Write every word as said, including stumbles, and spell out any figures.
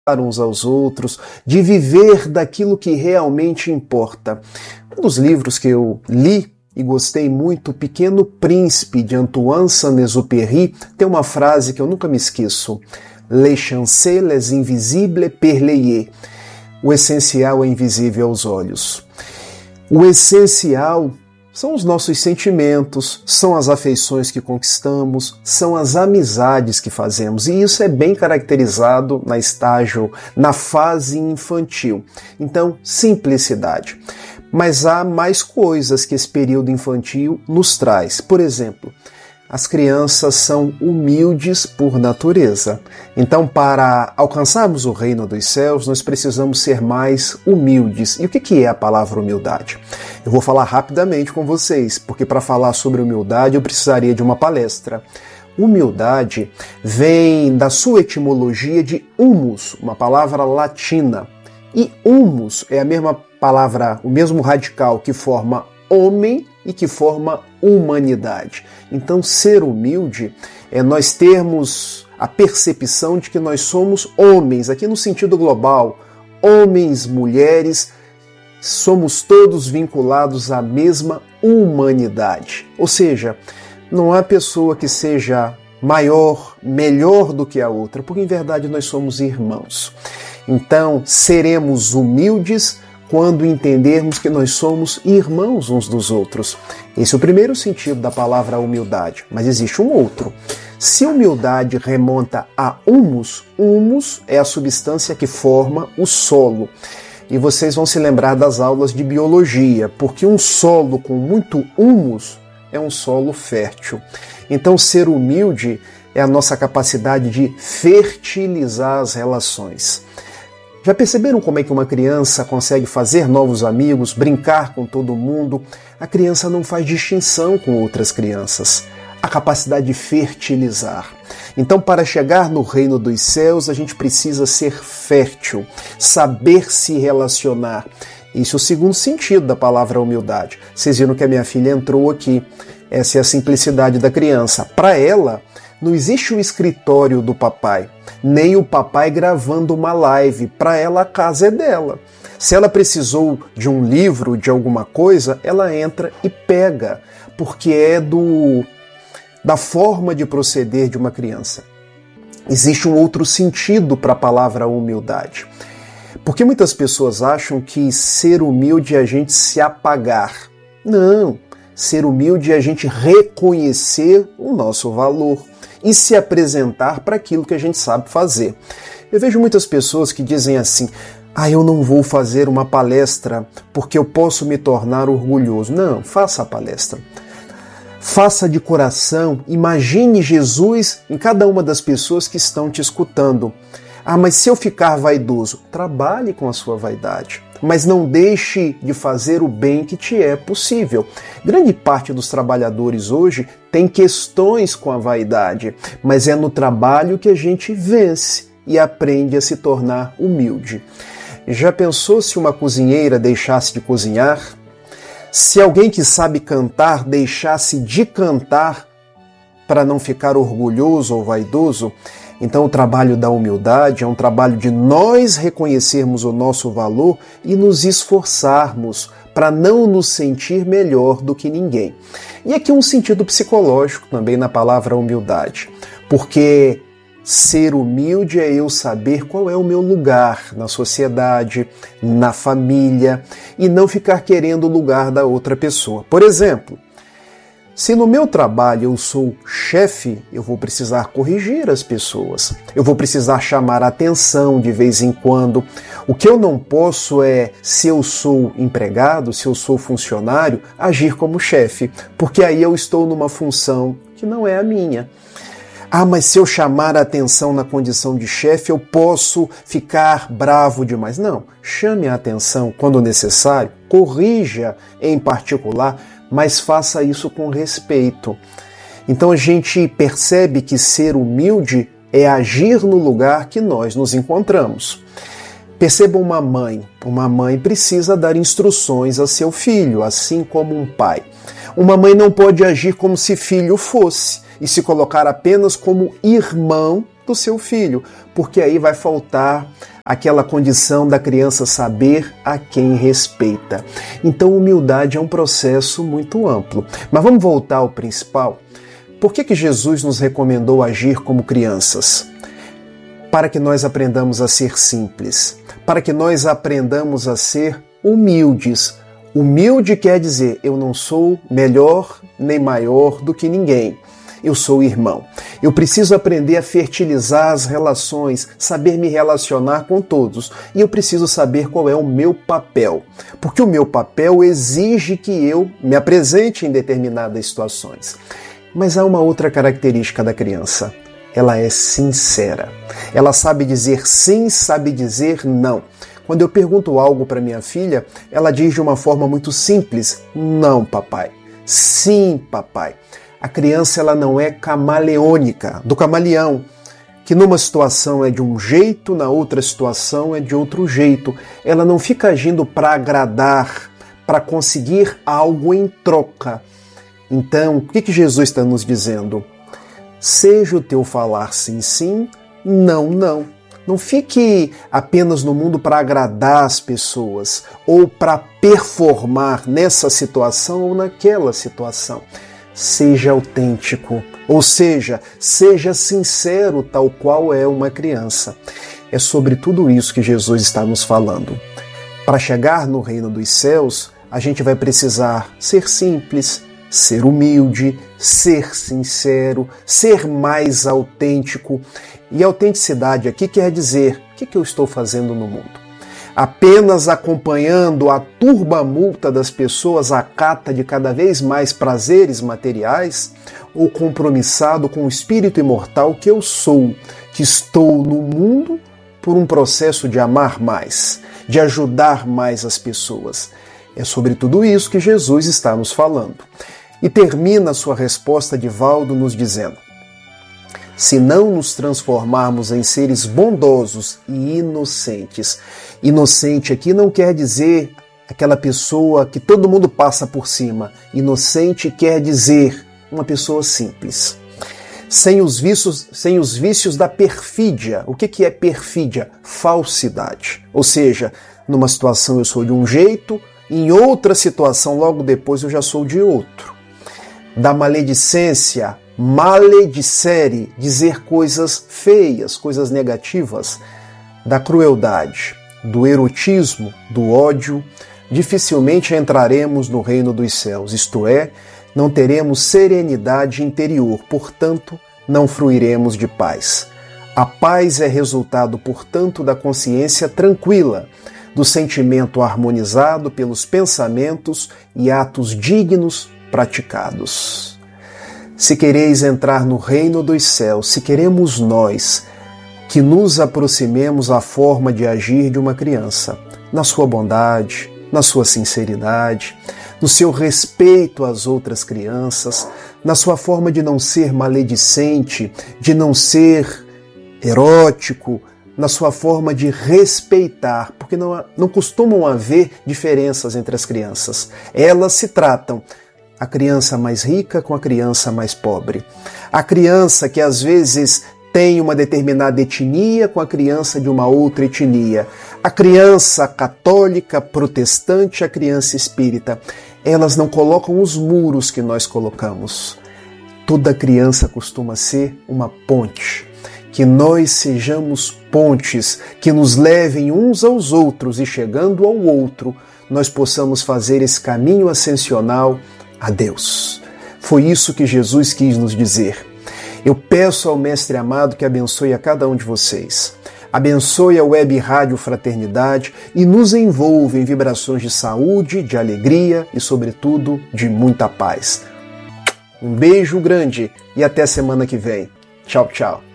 uns aos outros, de viver daquilo que realmente importa. Um dos livros que eu li e gostei muito, O Pequeno Príncipe, de Antoine Saint-Exupéry, tem uma frase que eu nunca me esqueço: L'essentiel est invisible per les yeux. O essencial é invisível aos olhos. O essencial são os nossos sentimentos, são as afeições que conquistamos, são as amizades que fazemos. E isso é bem caracterizado na estágio, na fase infantil. Então, simplicidade. Mas há mais coisas que esse período infantil nos traz. Por exemplo, as crianças são humildes por natureza. Então, para alcançarmos o reino dos céus, nós precisamos ser mais humildes. E o que é a palavra humildade? Eu vou falar rapidamente com vocês, porque para falar sobre humildade eu precisaria de uma palestra. Humildade vem da sua etimologia de humus, uma palavra latina. E humus é a mesma palavra, o mesmo radical que forma homem e que forma humanidade. Então, ser humilde é nós termos a percepção de que nós somos homens, aqui no sentido global, homens, mulheres, somos todos vinculados à mesma humanidade. Ou seja, não há pessoa que seja maior, melhor do que a outra, porque em verdade nós somos irmãos. Então, seremos humildes quando entendermos que nós somos irmãos uns dos outros. Esse é o primeiro sentido da palavra humildade, mas existe um outro. Se humildade remonta a humus, humus é a substância que forma o solo. E vocês vão se lembrar das aulas de biologia, porque um solo com muito humus é um solo fértil. Então, ser humilde é a nossa capacidade de fertilizar as relações. Já perceberam como é que uma criança consegue fazer novos amigos, brincar com todo mundo? A criança não faz distinção com outras crianças. A capacidade de fertilizar. Então, para chegar no reino dos céus, a gente precisa ser fértil, saber se relacionar. Isso é o segundo sentido da palavra humildade. Vocês viram que a minha filha entrou aqui. Essa é a simplicidade da criança. Para ela, não existe o escritório do papai, nem o papai gravando uma live. Para ela, a casa é dela. Se ela precisou de um livro, de alguma coisa, ela entra e pega, porque é do, da forma de proceder de uma criança. Existe um outro sentido para a palavra humildade. Porque muitas pessoas acham que ser humilde é a gente se apagar. Não, ser humilde é a gente reconhecer o nosso valor e se apresentar para aquilo que a gente sabe fazer. Eu vejo muitas pessoas que dizem assim: ah, eu não vou fazer uma palestra porque eu posso me tornar orgulhoso. Não, faça a palestra. Faça de coração, imagine Jesus em cada uma das pessoas que estão te escutando. Ah, mas se eu ficar vaidoso, trabalhe com a sua vaidade. Mas não deixe de fazer o bem que te é possível. Grande parte dos trabalhadores hoje tem questões com a vaidade, mas é no trabalho que a gente vence e aprende a se tornar humilde. Já pensou se uma cozinheira deixasse de cozinhar? Se alguém que sabe cantar deixasse de cantar para não ficar orgulhoso ou vaidoso? Então o trabalho da humildade é um trabalho de nós reconhecermos o nosso valor e nos esforçarmos para não nos sentir melhor do que ninguém. E aqui um sentido psicológico também na palavra humildade, porque ser humilde é eu saber qual é o meu lugar na sociedade, na família, e não ficar querendo o lugar da outra pessoa. Por exemplo, se no meu trabalho eu sou chefe, eu vou precisar corrigir as pessoas. Eu vou precisar chamar a atenção de vez em quando. O que eu não posso é, se eu sou empregado, se eu sou funcionário, agir como chefe, porque aí eu estou numa função que não é a minha. Ah, mas se eu chamar a atenção na condição de chefe, eu posso ficar bravo demais. Não, chame a atenção quando necessário, corrija em particular, mas faça isso com respeito. Então a gente percebe que ser humilde é agir no lugar que nós nos encontramos. Perceba uma mãe. Uma mãe precisa dar instruções a seu filho, assim como um pai. Uma mãe não pode agir como se filho fosse e se colocar apenas como irmão do seu filho, porque aí vai faltar aquela condição da criança saber a quem respeita. Então, humildade é um processo muito amplo. Mas vamos voltar ao principal. Por que que Jesus nos recomendou agir como crianças? Para que nós aprendamos a ser simples, para que nós aprendamos a ser humildes. Humilde quer dizer, eu não sou melhor nem maior do que ninguém. Eu sou irmão. Eu preciso aprender a fertilizar as relações, saber me relacionar com todos. E eu preciso saber qual é o meu papel. Porque o meu papel exige que eu me apresente em determinadas situações. Mas há uma outra característica da criança. Ela é sincera. Ela sabe dizer sim, sabe dizer não. Quando eu pergunto algo para minha filha, ela diz de uma forma muito simples: não, papai. Sim, papai. A criança ela não é camaleônica, do camaleão, que numa situação é de um jeito, na outra situação é de outro jeito. Ela não fica agindo para agradar, para conseguir algo em troca. Então, o que que Jesus está nos dizendo? Seja o teu falar sim, sim, não, não. Não fique apenas no mundo para agradar as pessoas ou para performar nessa situação ou naquela situação. Seja autêntico, ou seja, seja sincero tal qual é uma criança. É sobre tudo isso que Jesus está nos falando. Para chegar no reino dos céus, a gente vai precisar ser simples, ser humilde, ser sincero, ser mais autêntico. E autenticidade aqui quer dizer, o que que eu estou fazendo no mundo? Apenas acompanhando a turba-multa das pessoas à cata de cada vez mais prazeres materiais, ou compromissado com o espírito imortal que eu sou, que estou no mundo por um processo de amar mais, de ajudar mais as pessoas? É sobre tudo isso que Jesus está nos falando. E termina a sua resposta de Valdo nos dizendo: se não nos transformarmos em seres bondosos e inocentes. Inocente aqui não quer dizer aquela pessoa que todo mundo passa por cima. Inocente quer dizer uma pessoa simples. Sem os vícios, sem os vícios da perfídia. O que que é perfídia? Falsidade. Ou seja, numa situação eu sou de um jeito, em outra situação logo depois eu já sou de outro. Da maledicência, maledicere, dizer coisas feias, coisas negativas. Da crueldade, do erotismo, do ódio, dificilmente entraremos no reino dos céus, isto é, não teremos serenidade interior, portanto, não fruiremos de paz. A paz é resultado, portanto, da consciência tranquila, do sentimento harmonizado pelos pensamentos e atos dignos praticados. Se quereis entrar no reino dos céus, se queremos nós que nos aproximemos à forma de agir de uma criança, na sua bondade, na sua sinceridade, no seu respeito às outras crianças, na sua forma de não ser maledicente, de não ser erótico, na sua forma de respeitar, porque não, não costumam haver diferenças entre as crianças. Elas se tratam a criança mais rica com a criança mais pobre. A criança que às vezes tem uma determinada etnia com a criança de uma outra etnia. A criança católica, protestante, a criança espírita. Elas não colocam os muros que nós colocamos. Toda criança costuma ser uma ponte. Que nós sejamos pontes que nos levem uns aos outros e, chegando ao outro, nós possamos fazer esse caminho ascensional a Deus. Foi isso que Jesus quis nos dizer. Eu peço ao Mestre amado que abençoe a cada um de vocês. Abençoe a Web Rádio Fraternidade e nos envolva em vibrações de saúde, de alegria e, sobretudo, de muita paz. Um beijo grande e até semana que vem. Tchau, tchau.